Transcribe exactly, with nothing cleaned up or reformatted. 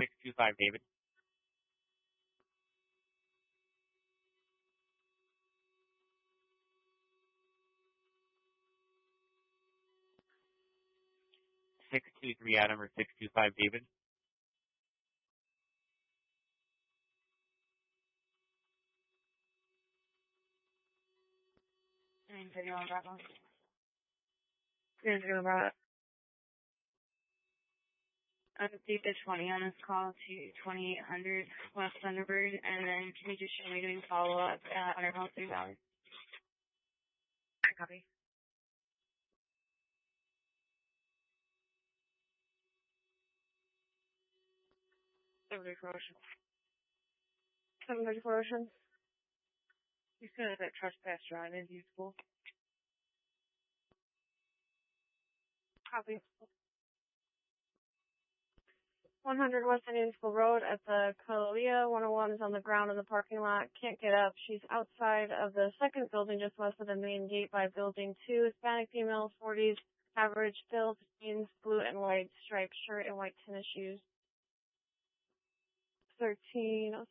six two five, David. six two three, Adam, or six two five, David. And video on that one. Here's your about update the twenty on this call to twenty-eight hundred West Thunderbird, and then can you just show me doing follow-up at Underhill three Valley? Copy. seven thirty-four Ocean. seven thirty-four Ocean. You said that Trespass Drive is useful. Copy. one hundred West Indian School Road at the Kalalea. one oh one is on the ground in the parking lot. Can't get up. She's outside of the second building just west of the main gate by building two. Hispanic female, forties, average build, jeans, blue and white striped shirt and white tennis shoes. thirteen oh